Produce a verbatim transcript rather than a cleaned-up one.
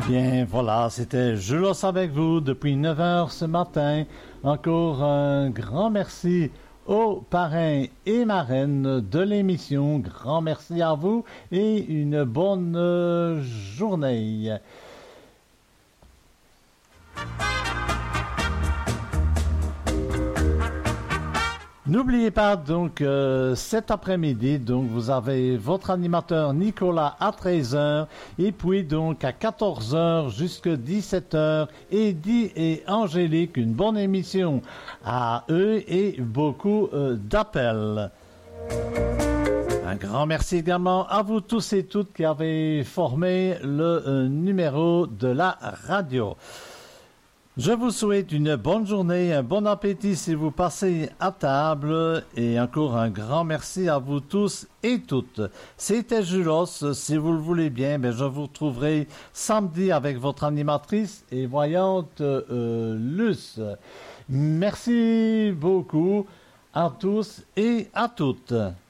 Bien, voilà, c'était Julos avec vous depuis neuf heures ce matin. Encore un grand merci aux parrains et marraines de l'émission. Grand merci à vous et une bonne euh, journée. N'oubliez pas donc euh, cet après-midi, donc vous avez votre animateur Nicolas à treize heures et puis donc à quatorze heures jusqu'à dix-sept heures Eddie et Angélique, une bonne émission à eux et beaucoup euh, d'appels. Un grand merci également à vous tous et toutes qui avez formé le euh, numéro de la radio. Je vous souhaite une bonne journée, un bon appétit si vous passez à table et encore un grand merci à vous tous et toutes. C'était Julos, si vous le voulez bien, ben je vous retrouverai samedi avec votre animatrice et voyante euh, Luce. Merci beaucoup à tous et à toutes.